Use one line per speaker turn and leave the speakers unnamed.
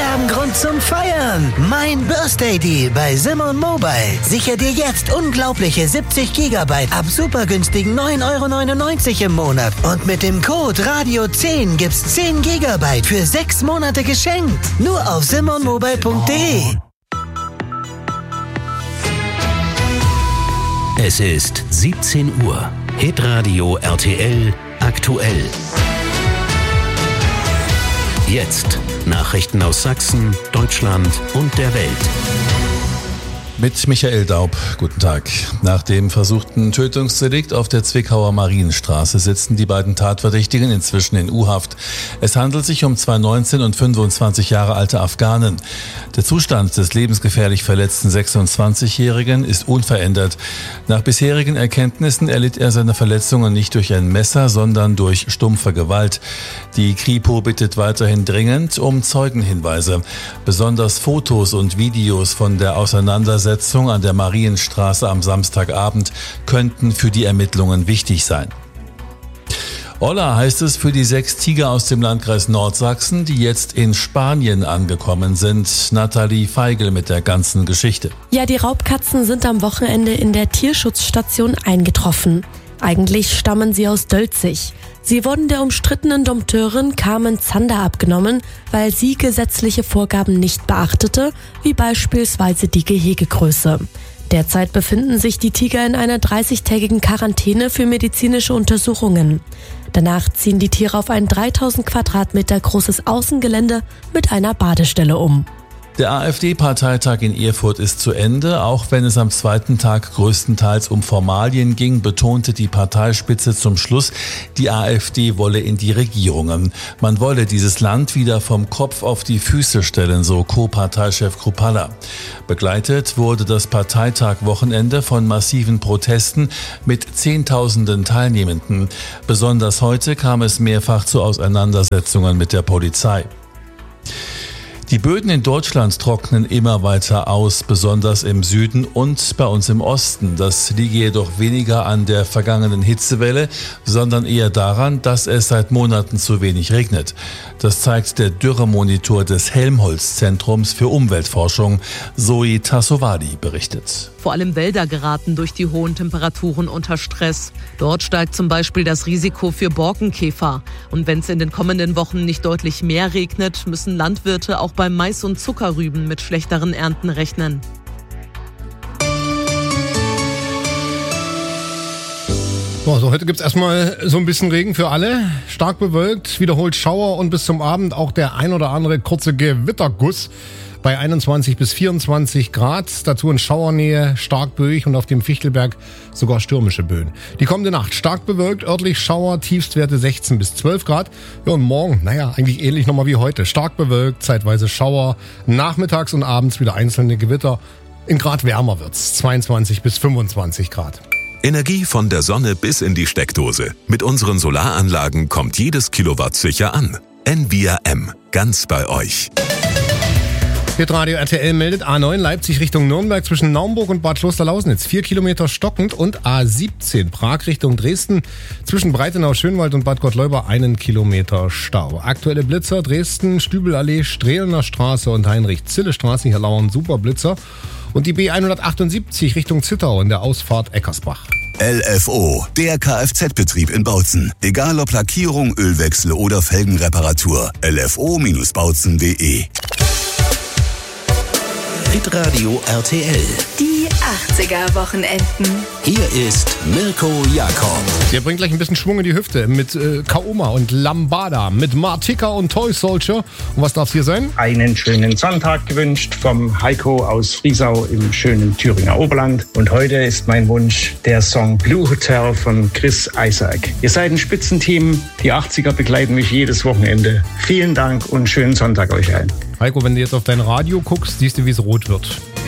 haben Grund zum Feiern. Mein Birthday Deal bei Simon Mobile. Sicher dir jetzt unglaubliche 70 GB ab super günstigen 9,99 € im Monat. Und mit dem Code Radio10 gibt's 10 GB für 6 Monate geschenkt. Nur auf simonmobile.de.
Es ist 17 Uhr. Hitradio RTL aktuell. Jetzt Nachrichten aus Sachsen, Deutschland und der Welt.
Mit Michael Daub. Guten Tag. Nach dem versuchten Tötungsdelikt auf der Zwickauer Marienstraße sitzen die beiden Tatverdächtigen inzwischen in U-Haft. Es handelt sich um zwei 19 und 25 Jahre alte Afghanen. Der Zustand des lebensgefährlich verletzten 26-Jährigen ist unverändert. Nach bisherigen Erkenntnissen erlitt er seine Verletzungen nicht durch ein Messer, sondern durch stumpfe Gewalt. Die Kripo bittet weiterhin dringend um Zeugenhinweise. Besonders Fotos und Videos von der Auseinandersetzung an der Marienstraße am Samstagabend könnten für die Ermittlungen wichtig sein. Holla heißt es für die 6 Tiger aus dem Landkreis Nordsachsen, die jetzt in Spanien angekommen sind. Nathalie Feigl mit der ganzen Geschichte.
Ja, die Raubkatzen sind am Wochenende in der Tierschutzstation eingetroffen. Eigentlich stammen sie aus Dölzig. Sie wurden der umstrittenen Dompteurin Carmen Zander abgenommen, weil sie gesetzliche Vorgaben nicht beachtete, wie beispielsweise die Gehegegröße. Derzeit befinden sich die Tiger in einer 30-tägigen Quarantäne für medizinische Untersuchungen. Danach ziehen die Tiere auf ein 3000 Quadratmeter großes Außengelände mit einer Badestelle um.
Der AfD-Parteitag in Erfurt ist zu Ende. Auch wenn es am zweiten Tag größtenteils um Formalien ging, betonte die Parteispitze zum Schluss, die AfD wolle in die Regierungen. Man wolle dieses Land wieder vom Kopf auf die Füße stellen, so Co-Parteichef Kruppalla. Begleitet wurde das Parteitag-Wochenende von massiven Protesten mit Zehntausenden Teilnehmenden. Besonders heute kam es mehrfach zu Auseinandersetzungen mit der Polizei. Die Böden in Deutschland trocknen immer weiter aus, besonders im Süden und bei uns im Osten. Das liege jedoch weniger an der vergangenen Hitzewelle, sondern eher daran, dass es seit Monaten zu wenig regnet. Das zeigt der Dürremonitor des Helmholtz-Zentrums für Umweltforschung. Zoe Tassovali berichtet.
Vor allem Wälder geraten durch die hohen Temperaturen unter Stress. Dort steigt zum Beispiel das Risiko für Borkenkäfer. Und wenn es in den kommenden Wochen nicht deutlich mehr regnet, müssen Landwirte auch beim Mais und Zuckerrüben mit schlechteren Ernten rechnen.
Also heute gibt es erstmal so ein bisschen Regen für alle. Stark bewölkt, wiederholt Schauer und bis zum Abend auch der ein oder andere kurze Gewitterguss bei 21 bis 24 Grad. Dazu in Schauernähe stark böig und auf dem Fichtelberg sogar stürmische Böen. Die kommende Nacht stark bewölkt, örtlich Schauer, Tiefstwerte 16 bis 12 Grad. Ja, und morgen, eigentlich ähnlich nochmal wie heute. Stark bewölkt, zeitweise Schauer, nachmittags und abends wieder einzelne Gewitter. In Grad wärmer wird's, 22 bis 25 Grad.
Energie von der Sonne bis in die Steckdose. Mit unseren Solaranlagen kommt jedes Kilowatt sicher an. NVRM, ganz bei euch.
Hitradio RTL meldet A9 Leipzig Richtung Nürnberg zwischen Naumburg und Bad Klosterlausnitz 4 Kilometer stockend und A17 Prag Richtung Dresden zwischen Breitenau-Schönwald und Bad Gottleuba 1 Kilometer Stau. Aktuelle Blitzer Dresden, Stübelallee, Strehlener Straße und Heinrich-Zille-Straße, hier lauern Superblitzer. Und die B178 Richtung Zittau in der Ausfahrt Eckersbach.
LFO, der Kfz-Betrieb in Bautzen. Egal ob Lackierung, Ölwechsel oder Felgenreparatur. LFO-Bautzen.de.
Hitradio RTL.
Die 80er-Wochenenden.
Hier ist Mirko Jakob.
Der bringt gleich ein bisschen Schwung in die Hüfte mit Kaoma und Lambada, mit Martika und Toy Soldier. Und was darf's hier sein?
Einen schönen Sonntag gewünscht vom Heiko aus Friesau im schönen Thüringer Oberland. Und heute ist mein Wunsch der Song Blue Hotel von Chris Isaak. Ihr seid ein Spitzenteam. Die 80er begleiten mich jedes Wochenende. Vielen Dank und schönen Sonntag euch allen.
Heiko, wenn du jetzt auf dein Radio guckst, siehst du, wie es rot wird.